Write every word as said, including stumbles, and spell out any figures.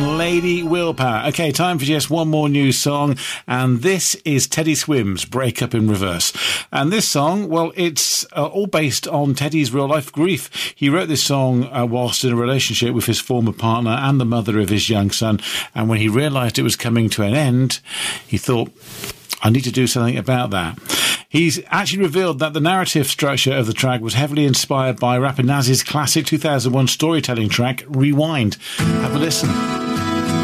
and Lady Willpower. Okay, time for just one more new song, and this is Teddy Swims' Break Up in Reverse. And this song, well, it's uh, all based on Teddy's real-life grief. He wrote this song uh, whilst in a relationship with his former partner and the mother of his young son, and when he realised it was coming to an end, he thought, I need to do something about that. He's actually revealed that the narrative structure of the track was heavily inspired by rapper Naz's classic two thousand one storytelling track, Rewind. Have a listen.